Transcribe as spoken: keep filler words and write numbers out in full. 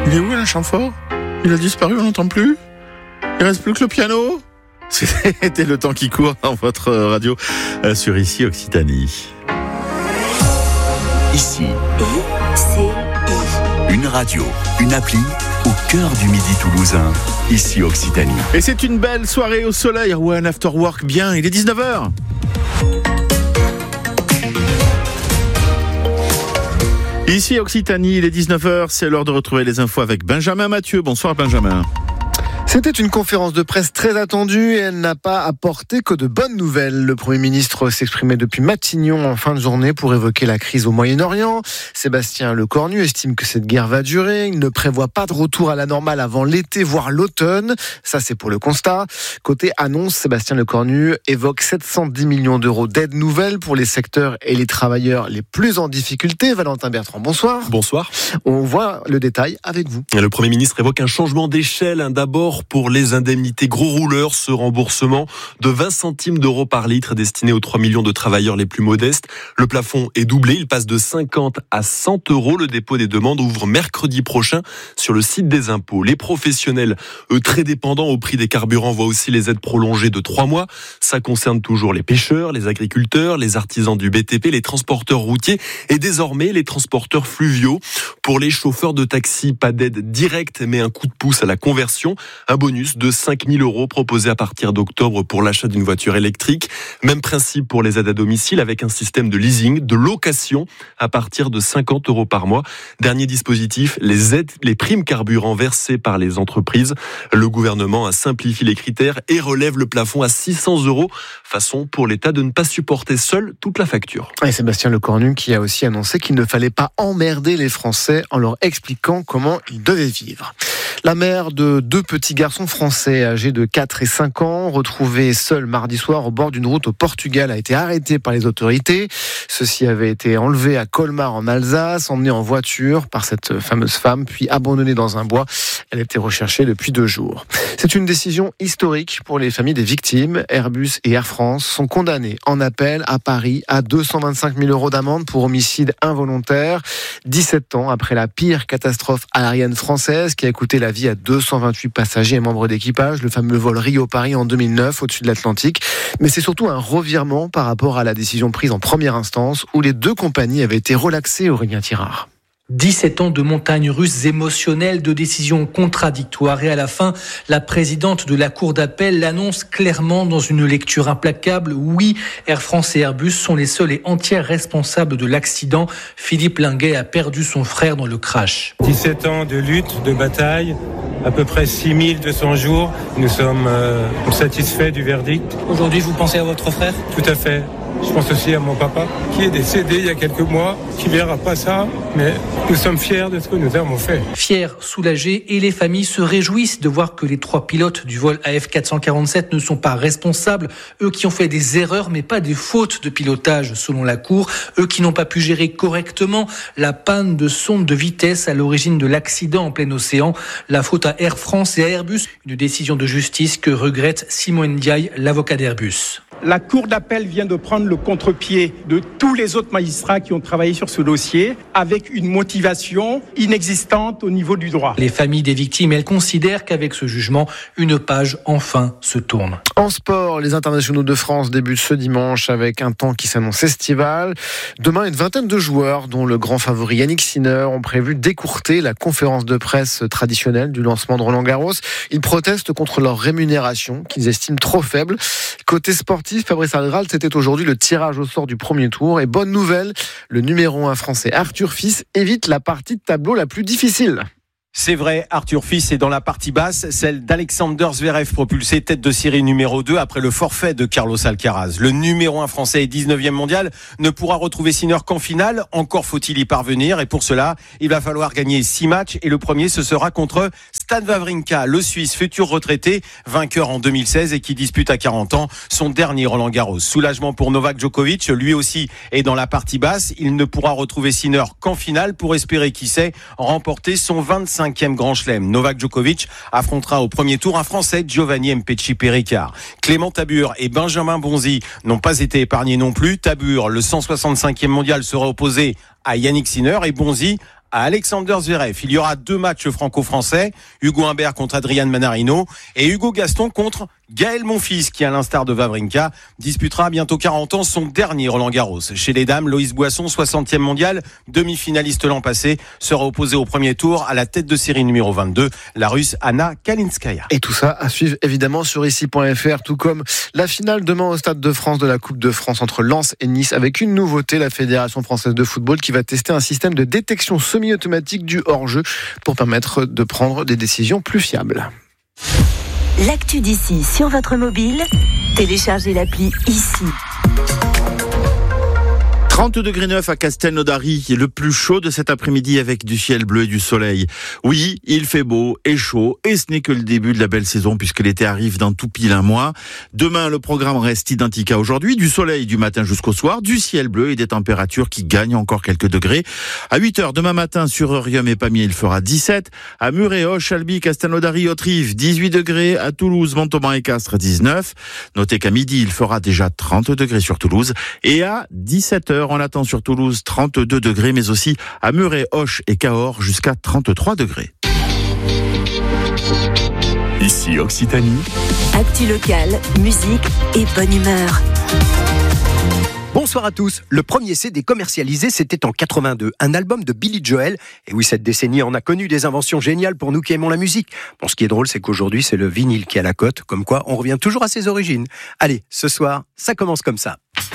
Il est où Alain Chamfort ? Il a disparu, on n'entend plus ? Il reste plus que le piano ? C'était le temps qui court dans votre radio euh, sur Ici Occitanie. Ici, I C I. une radio, une appli au cœur du midi toulousain. Ici Occitanie. Et c'est une belle soirée au soleil. Ouais, un after work bien. Il est dix-neuf heures. Ici Occitanie, il est dix-neuf heures. C'est l'heure de retrouver les infos avec Benjamin Mathieu. Bonsoir Benjamin. C'était une conférence de presse très attendue et elle n'a pas apporté que de bonnes nouvelles. Le Premier ministre s'exprimait depuis Matignon en fin de journée pour évoquer la crise au Moyen-Orient. Sébastien Lecornu estime que cette guerre va durer. Il ne prévoit pas de retour à la normale avant l'été, voire l'automne. Ça, c'est pour le constat. Côté annonce, Sébastien Lecornu évoque sept cent dix millions d'euros d'aide nouvelle pour les secteurs et les travailleurs les plus en difficulté. Valentin Bertrand, bonsoir. Bonsoir. On voit le détail avec vous. Le Premier ministre évoque un changement d'échelle. D'abord, pour les indemnités gros rouleurs, ce remboursement de vingt centimes d'euros par litre destiné aux trois millions de travailleurs les plus modestes. Le plafond est doublé, il passe de cinquante à cent euros. Le dépôt des demandes ouvre mercredi prochain sur le site des impôts. Les professionnels, eux très dépendants au prix des carburants, voient aussi les aides prolongées de trois mois. Ça concerne toujours les pêcheurs, les agriculteurs, les artisans du B T P, les transporteurs routiers et désormais les transporteurs fluviaux. Pour les chauffeurs de taxi, pas d'aide directe mais un coup de pouce à la conversion. Un bonus de cinq mille euros proposé à partir d'octobre pour l'achat d'une voiture électrique. Même principe pour les aides à domicile avec un système de leasing, de location à partir de cinquante euros par mois. Dernier dispositif, les aides, les primes carburant versées par les entreprises. Le gouvernement a simplifié les critères et relève le plafond à six cents euros. Façon pour l'État de ne pas supporter seul toute la facture. Et Sébastien Lecornu qui a aussi annoncé qu'il ne fallait pas emmerder les Français en leur expliquant comment ils devaient vivre. La mère de deux petits garçons français âgés de quatre et cinq ans, retrouvés seuls mardi soir au bord d'une route au Portugal, a été arrêté par les autorités. Ceux-ci avaient été enlevés à Colmar en Alsace, emmenés en voiture par cette fameuse femme, puis abandonnés dans un bois. Elle était recherchée depuis deux jours. C'est une décision historique pour les familles des victimes. Airbus et Air France sont condamnés en appel à Paris à deux cent vingt-cinq mille euros d'amende pour homicide involontaire. dix-sept ans après la pire catastrophe aérienne française qui a coûté la vie à deux cent vingt-huit passagers et membres d'équipage, le fameux vol Rio-Paris en deux mille neuf au-dessus de l'Atlantique. Mais c'est surtout un revirement par rapport à la décision prise en première instance où les deux compagnies avaient été relaxées, Aurélien Tirard. dix-sept ans de montagnes russes émotionnelles, de décisions contradictoires. Et à la fin, la présidente de la Cour d'appel l'annonce clairement dans une lecture implacable. Oui, Air France et Airbus sont les seuls et entiers responsables de l'accident. Philippe Linguet a perdu son frère dans le crash. dix-sept ans de lutte, de bataille, à peu près six mille deux cents jours. Nous sommes euh, satisfaits du verdict. Aujourd'hui, vous pensez à votre frère ? Tout à fait. Je pense aussi à mon papa, qui est décédé il y a quelques mois, qui verra pas ça, mais nous sommes fiers de ce que nous avons fait. Fiers, soulagés, et les familles se réjouissent de voir que les trois pilotes du vol A F quatre cent quarante-sept ne sont pas responsables. Eux qui ont fait des erreurs, mais pas des fautes de pilotage, selon la Cour. Eux qui n'ont pas pu gérer correctement la panne de sonde de vitesse à l'origine de l'accident en plein océan. La faute à Air France et à Airbus. Une décision de justice que regrette Simon Ndiaye, l'avocat d'Airbus. La Cour d'appel vient de prendre le contre-pied de tous les autres magistrats qui ont travaillé sur ce dossier avec une motivation inexistante au niveau du droit. Les familles des victimes, elles considèrent qu'avec ce jugement, une page enfin se tourne. En sport, les internationaux de France débutent ce dimanche avec un temps qui s'annonce estival. Demain, une vingtaine de joueurs, dont le grand favori Yannick Sinner, ont prévu d'écourter la conférence de presse traditionnelle du lancement de Roland-Garros. Ils protestent contre leur rémunération, qu'ils estiment trop faible. Côté sportif, Fabrice Argral, c'était aujourd'hui le tirage au sort du premier tour. Et bonne nouvelle, le numéro un français Arthur Fils évite la partie de tableau la plus difficile. C'est vrai, Arthur Fils est dans la partie basse, celle d'Alexander Zverev, propulsé tête de série numéro deux après le forfait de Carlos Alcaraz. Le numéro un français et dix-neuvième mondial ne pourra retrouver Sinner qu'en finale. Encore faut-il y parvenir et pour cela, il va falloir gagner six matchs et le premier ce sera contre Stan Wawrinka, le Suisse, futur retraité, vainqueur en deux mille seize et qui dispute à quarante ans son dernier Roland Garros. Soulagement pour Novak Djokovic, lui aussi est dans la partie basse. Il ne pourra retrouver Sinner qu'en finale pour espérer, qui sait, remporter son vingt-cinquième Grand Chelem. Novak Djokovic affrontera au premier tour un Français, Giovanni Mpetshi-Perricard. Clément Tabur et Benjamin Bonzi n'ont pas été épargnés non plus. Tabur, le cent soixante-cinquième mondial, sera opposé à Yannick Sinner et Bonzi à Alexander Zverev. Il y aura deux matchs franco-français, Hugo Humbert contre Adrian Manarino et Hugo Gaston contre Gaël Monfils, qui à l'instar de Wawrinka disputera à bientôt quarante ans son dernier Roland-Garros. Chez les dames, Loïs Boisson, soixantième mondial, demi-finaliste l'an passé, sera opposé au premier tour à la tête de série numéro vingt-deux, la Russe Anna Kalinskaya. Et tout ça à suivre évidemment sur ici point f r, tout comme la finale demain au Stade de France de la Coupe de France entre Lens et Nice, avec une nouveauté, la Fédération française de football qui va tester un système de détection semi-automatique du hors-jeu pour permettre de prendre des décisions plus fiables. L'actu d'ici sur votre mobile, téléchargez l'appli ici. trente degrés neuf à Castelnaudary, le plus chaud de cet après-midi avec du ciel bleu et du soleil. Oui, il fait beau et chaud et ce n'est que le début de la belle saison puisque l'été arrive dans tout pile un mois. Demain, le programme reste identique à aujourd'hui, du soleil du matin jusqu'au soir, du ciel bleu et des températures qui gagnent encore quelques degrés. À huit heures demain matin sur Eurium et Pamiers, il fera dix-sept. À Muret, Auch, Albi, Castelnaudary, Haute-Rive, dix-huit degrés. À Toulouse, Montauban et Castres, dix-neuf. Notez qu'à midi, il fera déjà trente degrés sur Toulouse. Et à dix-sept heures, on attend sur Toulouse trente-deux degrés, mais aussi à Muret, Auch et Cahors jusqu'à trente-trois degrés. Ici Occitanie. Actu locale, musique et bonne humeur. Bonsoir à tous. Le premier C D commercialisé, c'était en quatre-vingt-deux. Un album de Billy Joel. Et oui, cette décennie en a connu des inventions géniales pour nous qui aimons la musique. Bon, ce qui est drôle, c'est qu'aujourd'hui, c'est le vinyle qui a la cote. Comme quoi, on revient toujours à ses origines. Allez, ce soir, ça commence comme ça.